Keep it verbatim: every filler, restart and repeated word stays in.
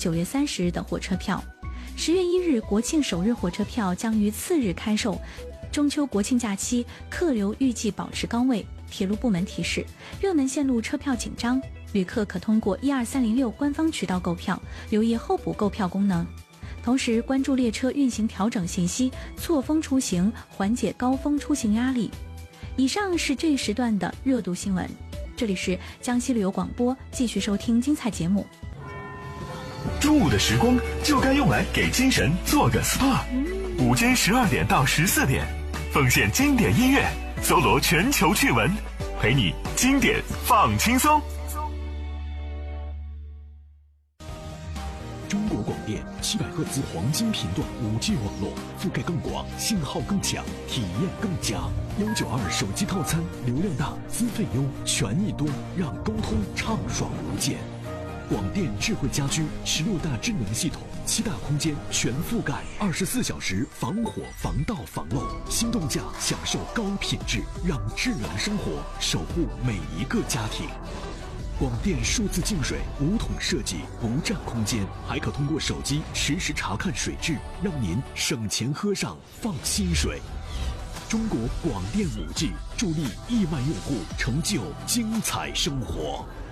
九月三十日的火车票。十月一日国庆首日火车票将于次日开售。中秋国庆假期客流预计保持高位。铁路部门提示，热门线路车票紧张，旅客可通过一二三零六官方渠道购票，留意候补购票功能。同时关注列车运行调整信息，错峰出行，缓解高峰出行压力。以上是这一时段的热度新闻，这里是江西旅游广播，继续收听精彩节目。 中午的时光就该用来给精神做个 S P A， 午间十二点到十四点，奉献经典音乐，搜罗全球趣闻，陪你经典放轻松。 中国广电七百赫兹黄金频段 五 G 网络，覆盖更广，信号更强，体验更佳。一九二手机套餐，流量大，资费优，权益多，让沟通畅爽无间。广电智慧家居十六大智能系统，七大空间全覆盖，二十四小时防火防盗防漏，心动价享受高品质，让智能生活守护每一个家庭。广电数字净水无桶设计，不占空间，还可通过手机实时查看水质，让您省钱喝上放心水。中国广电 五 G 助力亿万用户成就精彩生活。